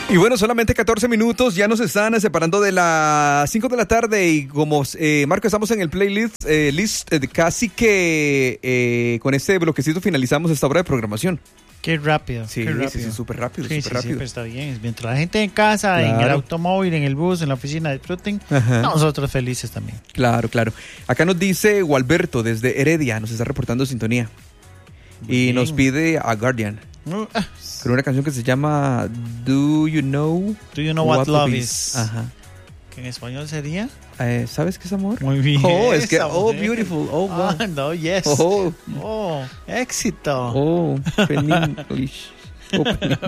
Y bueno, solamente 14 minutos, ya nos están separando de las 5 de la tarde y como Marco, estamos en el playlist casi que con este bloquecito finalizamos esta hora de programación. Qué rápido. Sí, qué rápido. sí, súper rápido, Sí, súper rápido. pero está bien. Mientras la gente en casa, Claro. en el automóvil, en el bus, en la oficina disfruten, Ajá. nosotros felices también. Claro, claro. Acá nos dice Gualberto desde Heredia, nos está reportando sintonía. Y Bien. nos pide a Guardian, con una canción que se llama Do You Know What Love Is? Ajá. Que en español sería. ¿Sabes qué es amor? Muy bien. Oh, es que, esa oh, mujer. beautiful, oh, wow. Ah, no, yes. Oh, Éxito. oh, English. Oh,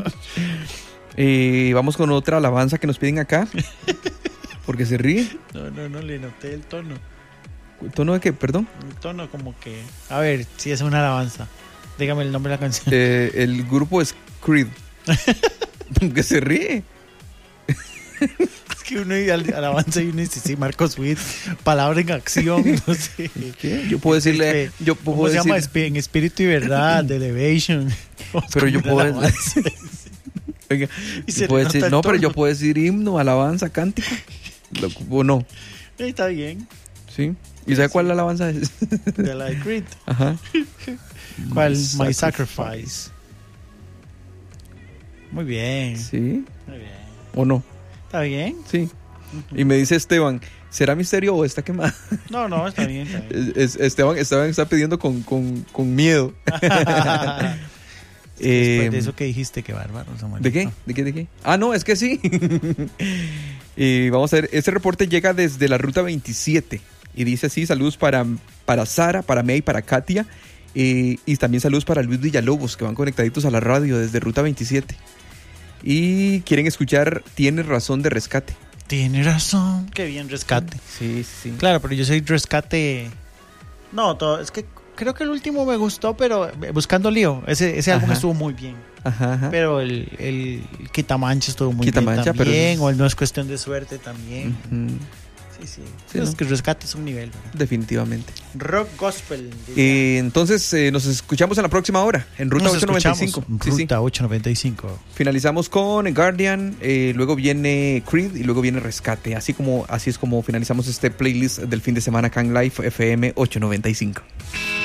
vamos con otra alabanza que nos piden acá, porque se ríe. No, le noté el tono. ¿Tono de qué? Perdón. El tono como que... A ver, si es una alabanza. Dígame el nombre de la canción. El grupo es Creed. Que se ríe. Es que uno alabanza y uno dice, sí, Marcos Witt, palabra en acción, no sé. ¿Qué? Yo puedo decirle... Yo puedo ¿Cómo se llama? decir, En espíritu y verdad, de Elevation. pero yo puedo Alabanza. Oiga, Y yo se puedo le nota decir, el no, pero tono. yo puedo decir himno, alabanza, cántico. O no, Está bien. ¿sí? ¿Y sabe cuál alabanza es? De la de Creed. Ajá. ¿Cuál? My Sacrifice. Muy bien. ¿Sí? Muy bien. ¿O no? ¿Está bien? Sí. Y me dice Esteban, ¿será misterio o está quemada? No, está bien. Está bien. Esteban está pidiendo con miedo. Después de eso que dijiste, qué bárbaro, Samuel. ¿De qué? ¿De qué? Ah, no, es que sí. Vamos a ver, este reporte llega desde la ruta 27 y dice así, saludos para Sara, para May, para Katia y también saludos para Luis Villalobos que van conectaditos a la radio desde ruta 27 y quieren escuchar Tienes razón de Rescate. Tiene razón. Qué bien, Rescate. Sí, sí. Claro, pero yo soy Rescate. No, es que creo que el último me gustó, pero Buscando Lío, ese álbum Ajá. estuvo muy bien. Ajá. Pero el Quitamancha estuvo muy Quitamancha, bien pero también, es- o el No es cuestión de suerte también. Ujú. Sí. Sí, Es ¿no? que Rescate es un nivel, ¿verdad? Definitivamente. Rock gospel. diría. Entonces nos escuchamos en la próxima hora en Ruta Nos 895. escuchamos. Sí, sí. Ruta 895. Finalizamos con Guardian, luego viene Creed y luego viene Rescate. Así es como finalizamos este playlist del fin de semana acá en Live FM 895.